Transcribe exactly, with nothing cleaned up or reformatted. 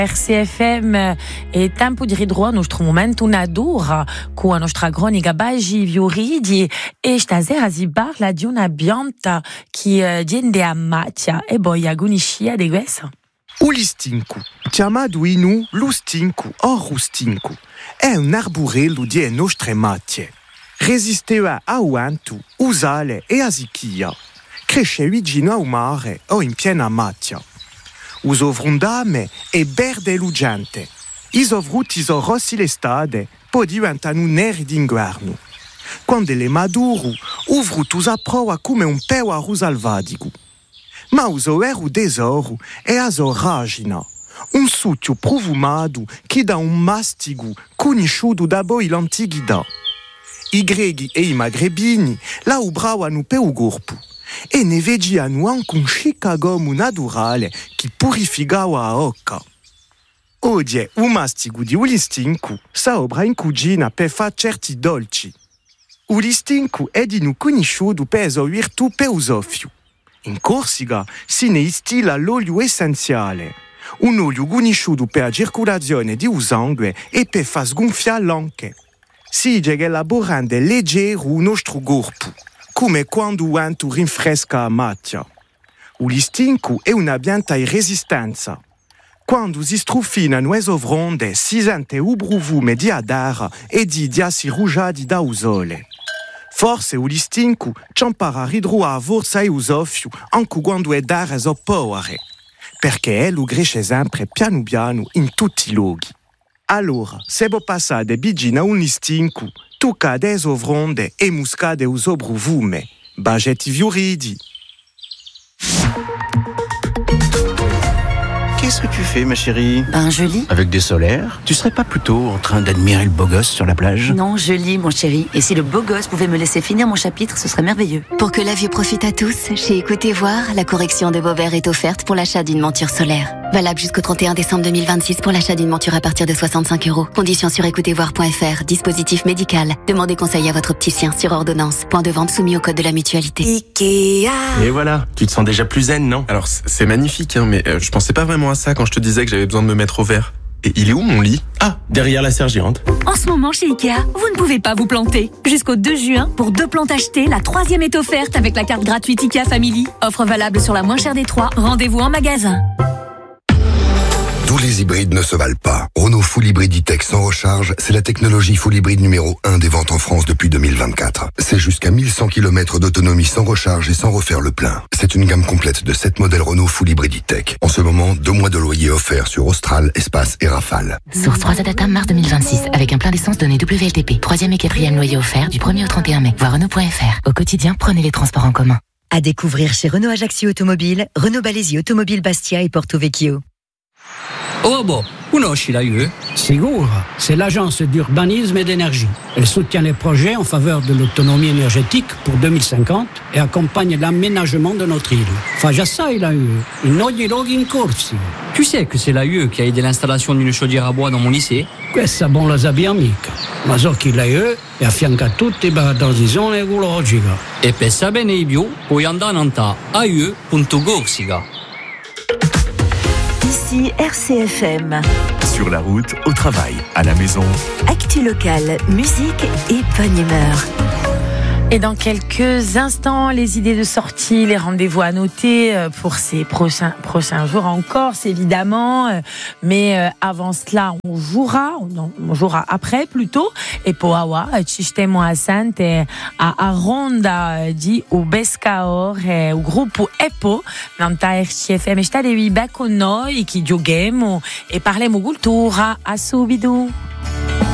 R C F M è tempo di ridurre il nostro momento natura con la nostra cronica Bagi Vioridi e stasera si parla di una pianta che tiende a macchia e poi agoniscia di questo. O listinku, chiamato in u lustinku o rustinku, è un arborello di nostre macchie. Resisteva a vento, usale e a sicchia. Cresce vicino al mare o in piena macchia. Uso vrundame e verde lucente. Iso frutti so rossi l'estate, poi diventano neri d'inverno. Quando le maduro, o frutto a prova come un peu a rosalvadico. Ma uso ero tesoro e a so ragina. Un succhio profumato che dà un mastigo conosciuto da voi l'antichità. I greci e i magrebini la ubravano per il corpo. E ne vediano anche un chicagomo naturale che purificava la occa. Oggi un mastigo di ulistincu s'opera in cucina per fare certi dolci. Ulistincu è di nu conosciuto per la sua virtù per il soffio. In Corsica si ne istila l'olio essenziale, un olio conosciuto per la circolazione di sangue e per far sgonfiare l'anche. Si dice che la rende leggero il nostro corpo, come quando il vento rinfresca la macchia. L'istinco è una pianta di resistenza. Quando si struffina nuove fronde, si sente un profumo di adara e di diassi rugiadi da usole. Forse l'istinco ci impara a ridurre la forza e il soffio anche quando è dare so power, perché è lo cresce sempre piano piano in tutti i luoghi. Allora, se può passare vicino a un istinco, tocca des fronde e muscade o profume. Bagetti Vioridi. Qu'est-ce que tu fais, ma chérie? Ben, je lis. Avec des solaires? Tu serais pas plutôt en train d'admirer le beau gosse sur la plage? Non, je lis, mon chéri. Et si le beau gosse pouvait me laisser finir mon chapitre, ce serait merveilleux. Pour que la vue profite à tous, chez Écoutez Voir, la correction de vos verres est offerte pour l'achat d'une monture solaire. Valable jusqu'au trente et un décembre deux mille vingt-six pour l'achat d'une monture à partir de soixante-cinq euros. Conditions sur écoutez voir point f r. Dispositif médical. Demandez conseil à votre opticien sur ordonnance. Point de vente soumis au code de la mutualité. Ikea. Et voilà, tu te sens déjà plus zen, non? Alors c'est magnifique, hein, mais euh, je pensais pas vraiment à ça quand je te disais que j'avais besoin de me mettre au vert. Et il est où mon lit? Ah, derrière la serre géante. En ce moment chez Ikea, vous ne pouvez pas vous planter. Jusqu'au deux juin, pour deux plantes achetées, la troisième est offerte avec la carte gratuite Ikea Family. Offre valable sur la moins chère des trois. Rendez-vous en magasin. Tous les hybrides ne se valent pas. Renault Full Hybrid E-Tech sans recharge, c'est la technologie full hybride numéro un des ventes en France depuis deux mille vingt-quatre. C'est jusqu'à mille cent kilomètres d'autonomie sans recharge et sans refaire le plein. C'est une gamme complète de sept modèles Renault Full Hybrid E-Tech. En ce moment, deux mois de loyer offerts sur Austral, Espace et Rafale. Source trois Adata mars deux mille vingt-six, avec un plein d'essence donné W L T P. Troisième et quatrième loyer offert du premier au trente et un mai. Voir Renault point f r. Au quotidien, prenez les transports en commun. À découvrir chez Renault Ajaccio Automobile, Renault Balesi Automobile Bastia et Porto Vecchio. Oh boh, conosci la U E? Sicuro, c'est l'agence d'urbanisme et d'énergie. Elle soutient les projets en faveur de l'autonomie énergétique pour deux mille cinquante et accompagne l'aménagement de notre île. Fa già sai la U E, in ogni luogo in corsi. Tu sais que c'est la U E qui a aidé l'installation d'une chaudière à bois dans mon lycée? Questa bon la sappiamo mica. Ma so che la U E è affianca a tutti per la transizione ecologica. E per sapere di più, puoi andare a a u e punto corsica. Ici R C F M. Sur la route, au travail, à la maison. Actu locale, musique et bonne humeur. Et dans quelques instants, les idées de sortie, les rendez-vous à noter pour ces prochains, prochains jours en Corse, évidemment. Mais avant cela, on jouera, non, on jouera après plutôt. Et pour Awa, ci stiamo assente a, a ronda di Ubescaor, o gruppo EPO, nanta R C F M. State qui con noi, che giochiamo e parliamo cultura. A subito.